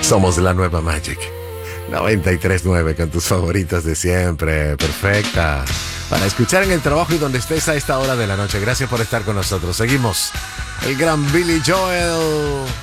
Somos la nueva Magic 93.9 con tus favoritas de siempre. Perfecta. Para escuchar en el trabajo y donde estés a esta hora de la noche. Gracias por estar con nosotros. Seguimos. El gran Billy Joel.